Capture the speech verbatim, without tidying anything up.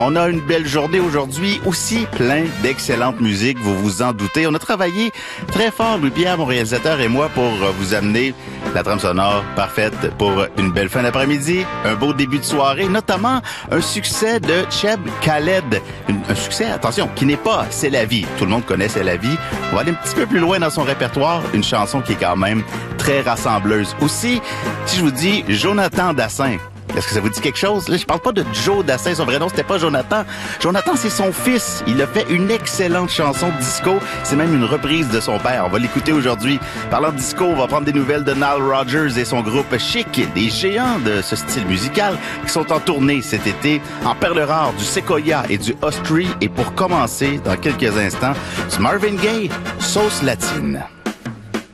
On a une belle journée aujourd'hui, aussi plein d'excellente musique, vous vous en doutez. On a travaillé très fort, Louis-Pierre, mon réalisateur et moi, pour vous amener la trame sonore parfaite pour une belle fin d'après-midi, un beau début de soirée, notamment un succès de Cheb Khaled. Une, un succès, attention, qui n'est pas C'est la vie. Tout le monde connaît C'est la vie. On va aller un petit peu plus loin dans son répertoire, une chanson qui est quand même très rassembleuse. Aussi, si je vous dis Jonathan Dassin, est-ce que ça vous dit quelque chose? Là, je parle pas de Joe Dassin, son vrai nom, c'était pas Jonathan. Jonathan, c'est son fils. Il a fait une excellente chanson de disco. C'est même une reprise de son père. On va l'écouter aujourd'hui. Parlant de disco, on va prendre des nouvelles de Nile Rodgers et son groupe Chic, des géants de ce style musical qui sont en tournée cet été en perles rares du Sequoia et du Ostry. Et pour commencer, dans quelques instants, du Marvin Gaye, sauce latine.